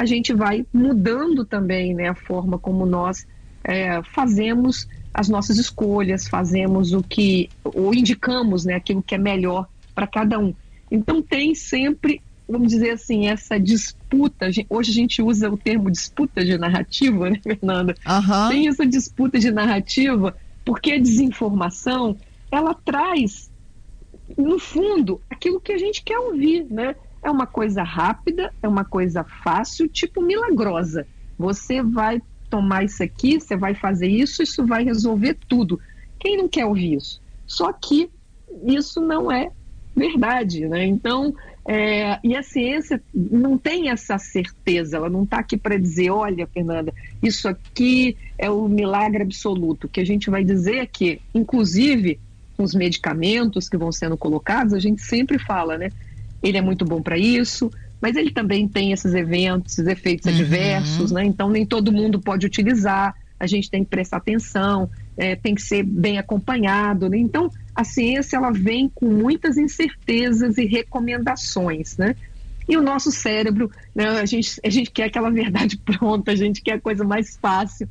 a gente vai mudando também, né, a forma como nós fazemos as nossas escolhas, fazemos ou indicamos, né, aquilo que é melhor para cada um. Então tem sempre, vamos dizer assim, essa disputa. Hoje a gente usa o termo disputa de narrativa, né, Fernanda? Uhum. Tem essa disputa de narrativa porque a desinformação, ela traz, no fundo, aquilo que a gente quer ouvir, né? É uma coisa rápida, é uma coisa fácil, tipo milagrosa. Você vai tomar isso aqui, você vai fazer isso vai resolver tudo. Quem não quer ouvir isso? Só que isso não é verdade, né? Então, e a ciência não tem essa certeza, ela não está aqui para dizer, olha, Fernanda, isso aqui é o milagre absoluto. O que a gente vai dizer é que, inclusive, os medicamentos que vão sendo colocados, a gente sempre fala, né? Ele é muito bom para isso, mas ele também tem esses eventos, esses efeitos adversos, né? Então nem todo mundo pode utilizar, a gente tem que prestar atenção, tem que ser bem acompanhado, né? Então a ciência, ela vem com muitas incertezas e recomendações, né? E o nosso cérebro, né, a gente quer aquela verdade pronta, a gente quer a coisa mais fácil,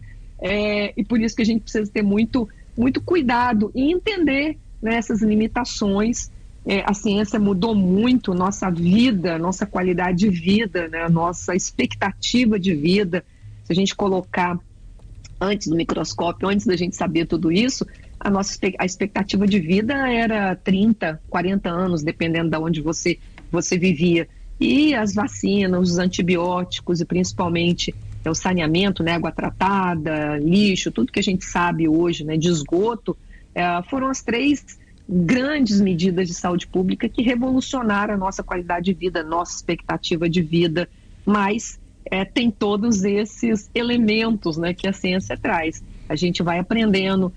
e por isso que a gente precisa ter muito, muito cuidado e entender, né, essas limitações. A ciência mudou muito nossa vida, nossa qualidade de vida, né? Nossa expectativa de vida. Se a gente colocar antes do microscópio, antes da gente saber tudo isso, a expectativa de vida era 30, 40 anos, dependendo de onde você vivia. E as vacinas, os antibióticos e principalmente o saneamento, né? Água tratada, lixo, tudo que a gente sabe hoje, né? De esgoto, foram as 3 grandes medidas de saúde pública que revolucionaram a nossa qualidade de vida, nossa expectativa de vida, mas tem todos esses elementos, né, que a ciência traz. A gente vai aprendendo,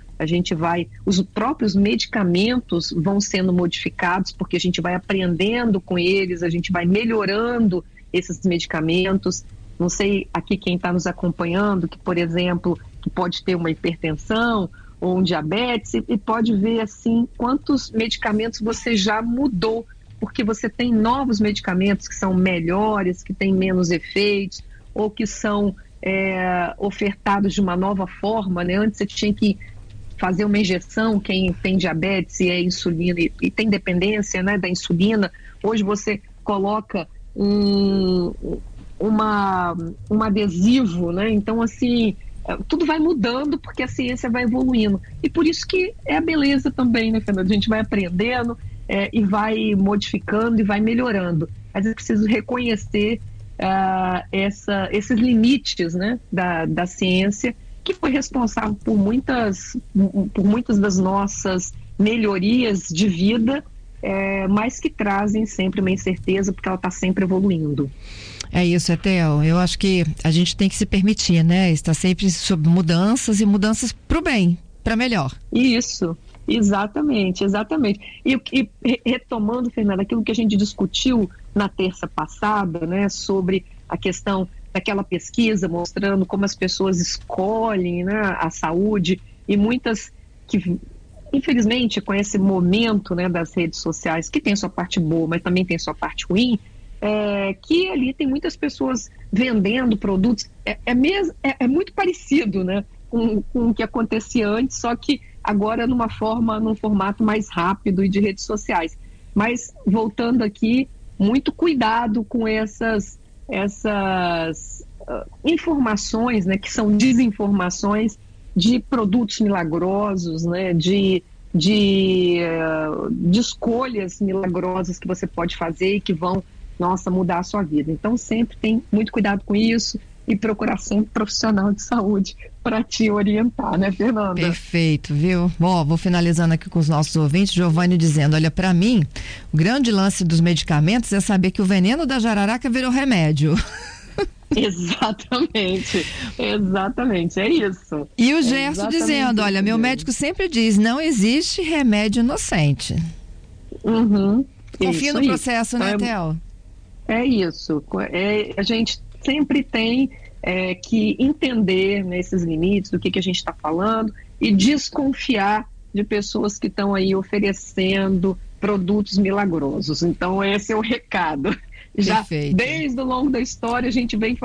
os próprios medicamentos vão sendo modificados porque a gente vai aprendendo com eles, a gente vai melhorando esses medicamentos. Não sei aqui quem está nos acompanhando, que, por exemplo, que pode ter uma hipertensão ou um diabetes, e pode ver assim quantos medicamentos você já mudou, porque você tem novos medicamentos que são melhores, que têm menos efeitos, ou que são ofertados de uma nova forma, né? Antes você tinha que fazer uma injeção, quem tem diabetes e é insulina e tem dependência, né, da insulina. Hoje você coloca um adesivo, né? Então, assim, tudo vai mudando porque a ciência vai evoluindo. E por isso que é a beleza também, né, Fernanda? A gente vai aprendendo e vai modificando e vai melhorando. Mas é preciso reconhecer esses limites, né, da ciência, que foi responsável por muitas das nossas melhorias de vida, mas que trazem sempre uma incerteza, porque ela está sempre evoluindo. É isso, Etel. Eu acho que a gente tem que se permitir, né? Está sempre sob mudanças e mudanças para o bem, para melhor. Isso, exatamente. E retomando, Fernanda, aquilo que a gente discutiu na terça passada, né? Sobre a questão daquela pesquisa mostrando como as pessoas escolhem, né, a saúde, e muitas que, infelizmente, com esse momento, né, das redes sociais, que tem sua parte boa, mas também tem sua parte ruim, que ali tem muitas pessoas vendendo produtos, é muito parecido, né, com o que acontecia antes, só que agora num formato mais rápido e de redes sociais. Mas, voltando aqui, muito cuidado com essas informações, né, que são desinformações de produtos milagrosos, né, de escolhas milagrosas que você pode fazer e que vão, mudar a sua vida. Então sempre tem muito cuidado com isso e procurar sempre profissional de saúde para te orientar, né, Fernanda? Perfeito, viu? Bom, vou finalizando aqui com os nossos ouvintes. Giovanni dizendo, olha, para mim, o grande lance dos medicamentos é saber que o veneno da jararaca virou remédio. Exatamente, é isso. E o Gerson dizendo, olha, meu médico sempre diz, não existe remédio inocente. Confia no processo, né, Theo? É isso, a gente sempre tem que entender, né, esses limites, do que a gente está falando, e desconfiar de pessoas que estão aí oferecendo produtos milagrosos. Então esse é o recado. Já desde o longo da história a gente vem